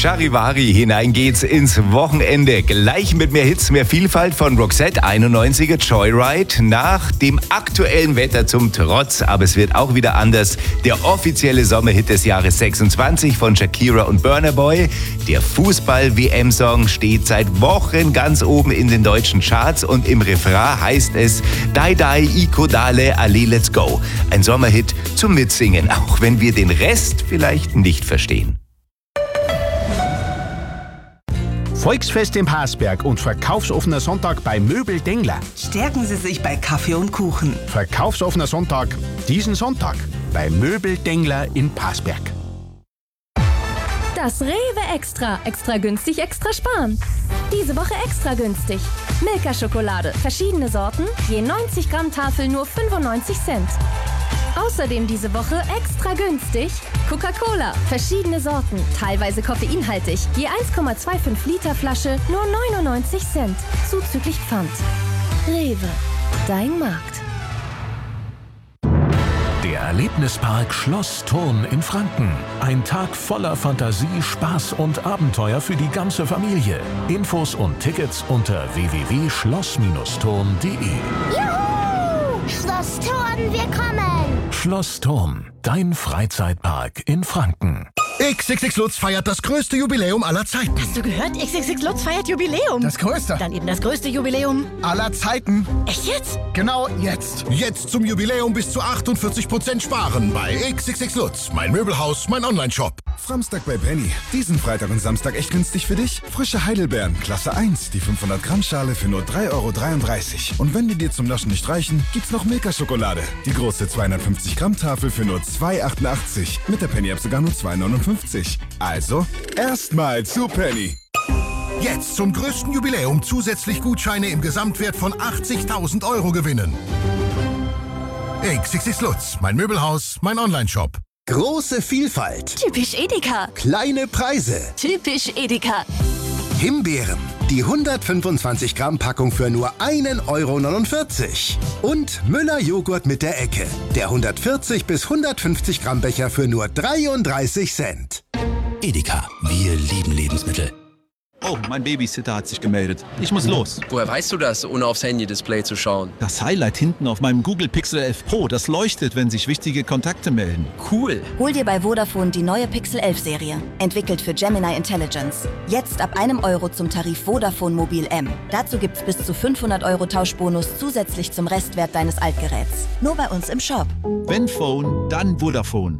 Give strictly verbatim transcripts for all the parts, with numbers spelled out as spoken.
Charivari, hinein geht's ins Wochenende. Gleich mit mehr Hits, mehr Vielfalt von Roxette, einundneunziger Joyride. Nach dem aktuellen Wetter zum Trotz, aber es wird auch wieder anders. Der offizielle Sommerhit des Jahres sechsundzwanzig von Shakira und Burna Boy. Der Fußball-W M-Song steht seit Wochen ganz oben in den deutschen Charts und im Refrain heißt es Dai Dai Iko Dale Ali Let's Go. Ein Sommerhit zum Mitsingen, auch wenn wir den Rest vielleicht nicht verstehen. Volksfest in Parsberg und verkaufsoffener Sonntag bei Möbel Dengler. Stärken Sie sich bei Kaffee und Kuchen. Verkaufsoffener Sonntag diesen Sonntag bei Möbel Dengler in Parsberg. Das Rewe Extra. Extra günstig, extra sparen. Diese Woche extra günstig. Milka-Schokolade. Verschiedene Sorten. Je neunzig Gramm Tafel nur fünfundneunzig Cent. Außerdem diese Woche extra günstig. Coca-Cola. Verschiedene Sorten. Teilweise koffeinhaltig. Je eins Komma fünfundzwanzig Liter Flasche nur neunundneunzig Cent. Zuzüglich Pfand. Rewe. Dein Markt. Der Erlebnispark Schloss Thurn in Franken. Ein Tag voller Fantasie, Spaß und Abenteuer für die ganze Familie. Infos und Tickets unter w w w punkt schloss thurn punkt d e. Juhu! Schloss Thurn, wir kommen! Schloss Thurn, dein Freizeitpark in Franken. X X X Lutz feiert das größte Jubiläum aller Zeiten. Hast du gehört? X X X Lutz feiert Jubiläum. Das größte. Dann eben das größte Jubiläum aller Zeiten. Echt jetzt? Genau jetzt. Jetzt zum Jubiläum bis zu achtundvierzig Prozent sparen bei X X X Lutz. Mein Möbelhaus, mein Online-Shop. Samstag bei Penny. Diesen Freitag und Samstag echt günstig für dich? Frische Heidelbeeren, Klasse eins, die fünfhundert Gramm Schale für nur drei Euro dreiunddreißig. Und wenn die dir zum Naschen nicht reichen, gibt's noch Milka-Schokolade. Die große zweihundertfünfzig Gramm Tafel für nur zwei Euro achtundachtzig. Mit der Penny-App sogar nur zwei Euro neunundfünfzig. Also, erstmal zu Penny. Jetzt zum größten Jubiläum zusätzlich Gutscheine im Gesamtwert von achtzigtausend Euro gewinnen. X X X Lutz, mein Möbelhaus, mein Online-Shop. Große Vielfalt. Typisch Edeka. Kleine Preise. Typisch Edeka. Himbeeren. Die hundertfünfundzwanzig Gramm Packung für nur ein Euro neunundvierzig. Und Müller Joghurt mit der Ecke. Der hundertvierzig bis hundertfünfzig Gramm Becher für nur dreiunddreißig Cent. Edeka. Wir lieben Lebensmittel. Oh, mein Babysitter hat sich gemeldet. Ich muss los. Woher weißt du das, ohne aufs Handy-Display zu schauen? Das Highlight hinten auf meinem Google Pixel elf Pro, das leuchtet, wenn sich wichtige Kontakte melden. Cool. Hol dir bei Vodafone die neue Pixel elf Serie. Entwickelt für Gemini Intelligence. Jetzt ab einem Euro zum Tarif Vodafone Mobil M. Dazu gibt's bis zu fünfhundert Euro Tauschbonus zusätzlich zum Restwert deines Altgeräts. Nur bei uns im Shop. Wenn Phone, dann Vodafone.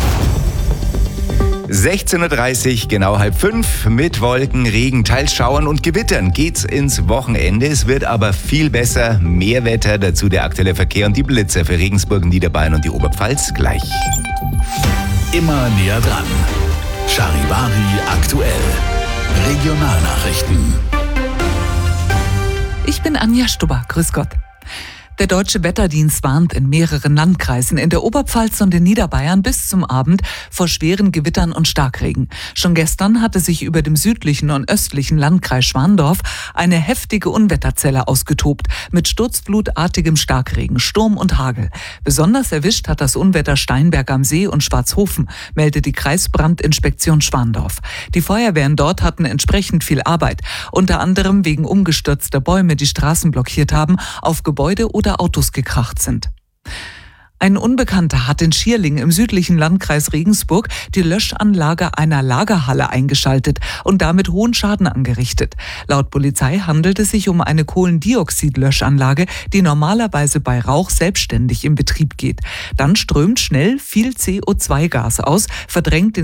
sechzehn Uhr dreißig, genau halb fünf, mit Wolken, Regen, teils Schauern und Gewittern geht's ins Wochenende. Es wird aber viel besser, mehr Wetter, dazu der aktuelle Verkehr und die Blitzer für Regensburg, Niederbayern und die Oberpfalz gleich. Immer näher dran. Charivari aktuell. Regionalnachrichten. Ich bin Anja Stubber, grüß Gott. Der Deutsche Wetterdienst warnt in mehreren Landkreisen in der Oberpfalz und in Niederbayern bis zum Abend vor schweren Gewittern und Starkregen. Schon gestern hatte sich über dem südlichen und östlichen Landkreis Schwandorf eine heftige Unwetterzelle ausgetobt mit sturzflutartigem Starkregen, Sturm und Hagel. Besonders erwischt hat das Unwetter Steinberg am See und Schwarzhofen, meldet die Kreisbrandinspektion Schwandorf. Die Feuerwehren dort hatten entsprechend viel Arbeit, unter anderem wegen umgestürzter Bäume, die Straßen blockiert haben, auf Gebäude oder Autos gekracht sind. Ein Unbekannter hat in Schierling im südlichen Landkreis Regensburg die Löschanlage einer Lagerhalle eingeschaltet und damit hohen Schaden angerichtet. Laut Polizei handelt es sich um eine Kohlendioxid-Löschanlage, die normalerweise bei Rauch selbstständig in Betrieb geht. Dann strömt schnell viel C O zwei Gas aus, verdrängt den